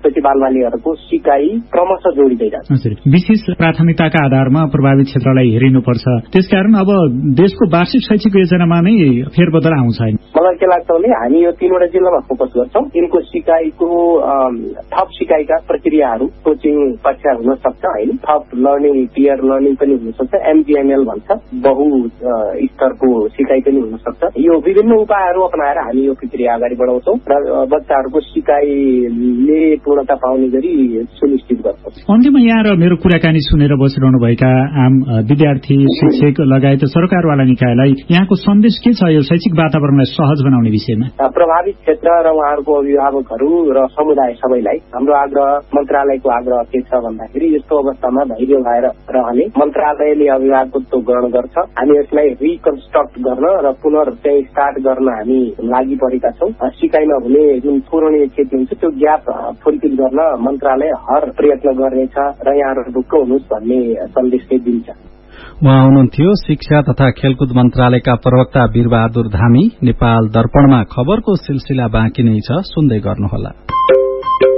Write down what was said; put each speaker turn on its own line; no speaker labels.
त्यसपछि बालबालिकाहरूको सिकाइ क्रमशः जोडिँदै जान्छ।
विशेष प्राथमिकताका आधारमा प्रभावित क्षेत्रलाई हेरिनुपर्छ। त्यसकारण अब देशको वार्षिक शैक्षिक योजनामा नै फेरबदल आउँछ।
मलाई के लाग्छ भने हामी यो 3वटा जिल्लामा फोकस गर्छौं। यिनको सिकाइको थप सिकाइका प्रक्रियाहरू कोचिङ कक्षा हुन सक्छ हैन, थप लर्निङ पियर लर्निङ पनि हुन सक्छ, एमजीएनएल भन्छ, बहु स्तरको सिकाइ पनि हुन सक्छ। यो विभिन्न उपायहरू अपनाएर हामी यो प्रक्रिया अगाडि बढाउँछौं र बच्चाहरूको सिकाइले पूर्णता पाउने गरी सुनिश्चित गर्छौं।
अन्त्यमा यहाँ र मेरो कुराकानी सुनेर बसिरहनुभएका आम विद्यार्थी, शिक्षक लगायत सरकारवाला निकायलाई यहाँको सन्देश के छ यो शैक्षिक वातावरणलाई सहज बनाउने विषयमा?
प्रभावित क्षेत्र र उहाँहरूको अभिभावकहरू र समुदाय सबैलाई हाम्रो आग्रह, मन्त्रालयको आग्रह के छ भन्दाखेरि यस्तो अवस्थामा धैर्य भएर रहने, मन्त्रालयले अभिभावकत्व ग्रहण गर्छ। हामी यसलाई रिकन्स्ट्रक्ट गर्न र पुनः चाहिँ स्टार्ट गर्न हामी लागि परेका छौं। सिकाइमा हुने जुन पूरणीय क्षति हुन्छ त्यो ग्याप फुलफिल गर्न मन्त्रालय हर प्रयत्न गर्नेछ र यहाँहरू ढुक्क हुनुहोस् भन्ने सन्देश चाहिँ दिन्छ।
उहाँ हुनुहुन्थ्यो शिक्षा तथा खेलकुद मन्त्रालयका प्रवक्ता वीरबहादुर धामी। नेपाल दर्पणमा खबरको सिलसिला बाँकी नै छ, सुन्दै गर्नुहोला।